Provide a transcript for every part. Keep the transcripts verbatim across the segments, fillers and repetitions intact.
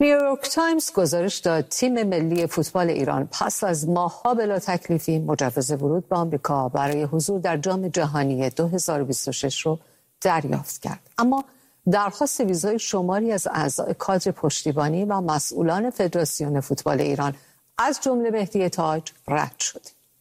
نیویورک تایمز گزارش داد تیم ملی فوتبال ایران پس از ماه‌ها بلا تکلیفی مجوز ورود به آمریکا برای حضور در جام جهانی دو هزار و بیست و شش رو دریافت کرد. اما درخواست ویزای شماری از اعضای کادر پشتیبانی و مسئولان فدراسیون فوتبال ایران از جمله مهدی تاج رد شد.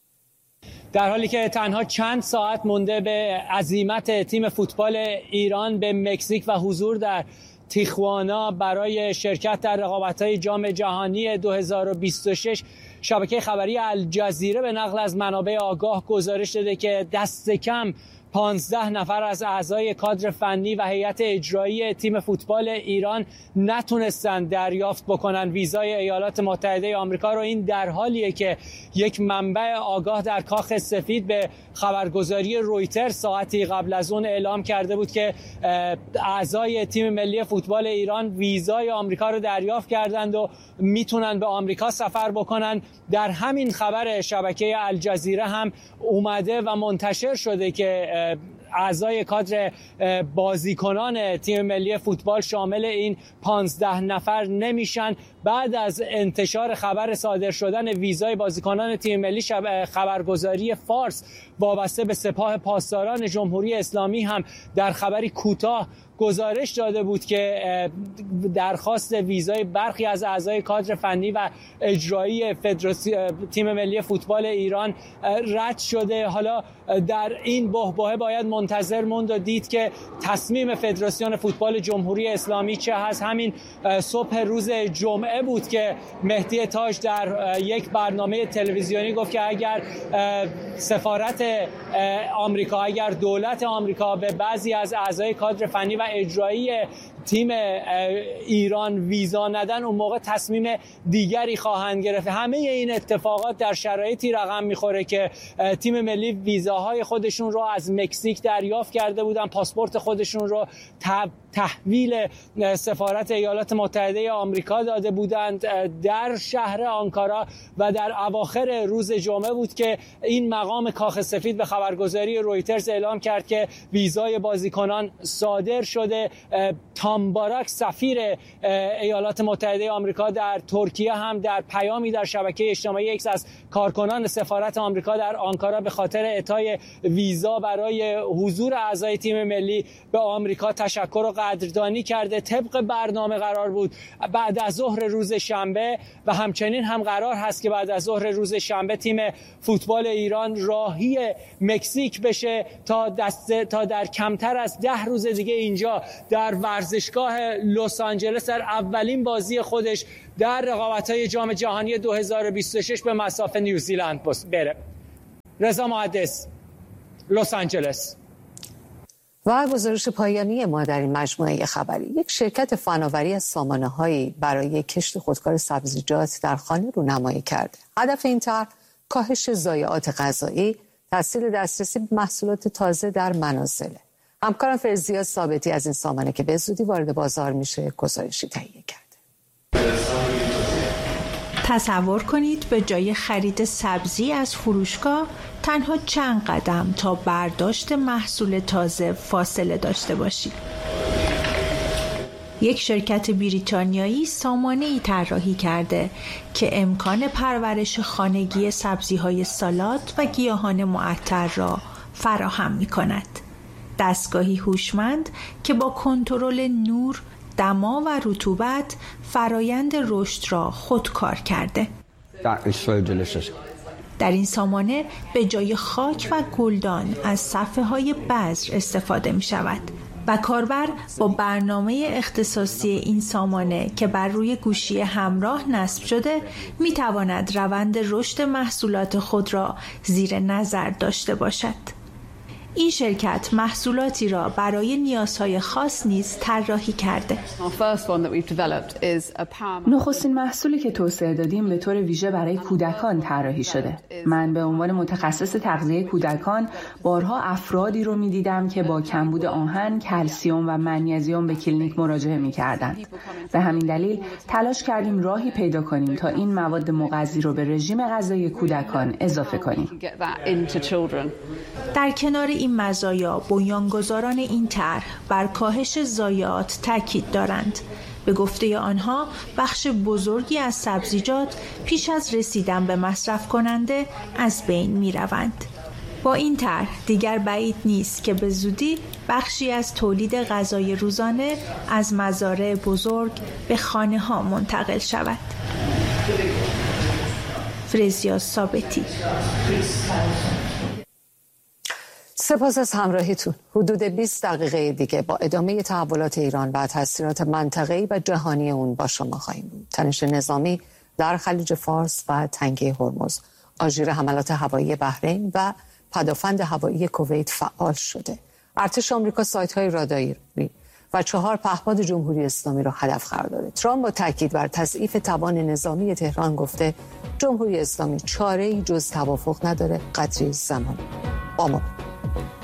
در حالی که تنها چند ساعت مونده به عزیمت تیم فوتبال ایران به مکزیک و حضور در تیخوانا برای شرکت در رقابت‌های جام جهانی دو هزار و بیست و شش، شبکه خبری الجزیره به نقل از منابع آگاه گزارش داده که دست کم پانزده نفر از اعضای کادر فنی و هیئت اجرایی تیم فوتبال ایران نتونستند دریافت بکنن ویزای ایالات متحده آمریکا رو. این در حالیه که یک منبع آگاه در کاخ سفید به خبرگزاری رویتر ساعتی قبل از اون اعلام کرده بود که اعضای تیم ملی فوتبال ایران ویزای آمریکا رو دریافت کردند و میتونن به آمریکا سفر بکنن. در همین خبر شبکه الجزیره هم اومده و منتشر شده که اعضای کادر بازیکنان تیم ملی فوتبال شامل این پانزده نفر نمیشن. بعد از انتشار خبر صادر شدن ویزای بازیکنان تیم ملی، خبرگزاری فارس وابسته به سپاه پاسداران جمهوری اسلامی هم در خبری کوتاه گزارش داده بود که درخواست ویزای برخی از اعضای کادر فنی و اجرایی فدراسیون تیم ملی فوتبال ایران رد شده. حالا در این بحبوحه باید منتظر موند و دید که تصمیم فدراسیون فوتبال جمهوری اسلامی چه هست. همین صبح روز جمعه بود که مهدی تاج در یک برنامه تلویزیونی گفت که اگر سفارت آمریکا، اگر دولت آمریکا به بعضی از اعضای کادر فنی و اجرایی تیم ایران ویزا ندن، اون موقع تصمیم دیگری خواهند گرفت. همه این اتفاقات در شرایطی رقم میخوره که تیم ملی ویزاهای خودشون رو از مکزیک دریافت کرده بودن، پاسپورت خودشون رو تحویل سفارت ایالات متحده آمریکا داده بودند در شهر آنکارا و در اواخر روز جمعه بود که این مقام کاخ سفید به خبرگزاری رویترز اعلام کرد که ویزای بازیکنان صادر شده. تام باراک سفیر ایالات متحده آمریکا در ترکیه هم در پیامی در شبکه اجتماعی ایکس از کارکنان سفارت آمریکا در آنکارا به خاطر اعطای ویزا برای حضور اعضای تیم ملی به آمریکا تشکر و قدردانی کرده. طبق برنامه قرار بود بعد از ظهر روز شنبه و همچنین هم قرار هست که بعد از ظهر روز شنبه تیم فوتبال ایران راهی مکزیک بشه تا دست تا در کمتر از ده روز دیگه اینجا در ورزشگاه لس آنجلس در اولین بازی خودش در رقابت‌های جام جهانی دو هزار و بیست و شش به مصاف نیوزیلند بره. رضا محدث، لس آنجلس. و گزارش پایانی ما در این مجموعه خبری: یک شرکت فناوری از سامانه‌هایی برای کشت خودکار سبزیجات در خانه رونمایی کرده. هدف این طرح کاهش ضایعات غذایی، تسهیل دسترسی به محصولات تازه در منازل. همکارم فرزیا ثابتی از این سامانه که به زودی وارد بازار میشه گزارشی تهیه کرده. تصور کنید به جای خرید سبزی از فروشگاه تنها چند قدم تا برداشت محصول تازه فاصله داشته باشید. یک شرکت بریتانیایی سامانه‌ای طراحی کرده که امکان پرورش خانگی سبزی‌های سالاد و گیاهان معطر را فراهم می‌کند. دستگاهی هوشمند که با کنترل نور، دما و رطوبت فرایند رشد را خودکار کرده. در این سامانه به جای خاک و گلدان از صفحه‌های بذر استفاده می شود و کاربر با برنامه اختصاصی این سامانه که بر روی گوشی همراه نصب شده می تواند روند رشد محصولات خود را زیر نظر داشته باشد. این شرکت محصولاتی را برای نیازهای خاص نیز طراحی کرده. نخستین محصولی که توسعه دادیم به طور ویژه برای کودکان طراحی شده. من به عنوان متخصص تغذیه کودکان بارها افرادی رو می‌دیدم که با کمبود آهن، کلسیم و منیزیم به کلینیک مراجعه می‌کردند. به همین دلیل تلاش کردیم راهی پیدا کنیم تا این مواد مغذی رو به رژیم غذایی کودکان اضافه کنیم. در کنار این مزایا، بنیانگذاران این طرح بر کاهش ضایعات تاکید دارند. به گفته آنها بخش بزرگی از سبزیجات پیش از رسیدن به مصرف کننده از بین می روند. با این طرح دیگر بعید نیست که به زودی بخشی از تولید غذای روزانه از مزارع بزرگ به خانه ها منتقل شود. فرزیا ثابتی. سپاس از همراهیتون. حدود بیست دقیقه دیگه با ادامه تحولات ایران و تاثیرات منطقه‌ای و جهانی اون با شما خواهیم بود. تنش نظامی در خلیج فارس و تنگه هرمز، آژیر حملات هوایی بحرین و پدافند هوایی کویت فعال شده. ارتش آمریکا سایت‌های راداری و چهار پهپاد جمهوری اسلامی را هدف قرار داده. ترامپ با تاکید بر تضعیف توان نظامی تهران گفته جمهوری اسلامی چاره‌ای جز توافق نداره، قدری زمان. با ما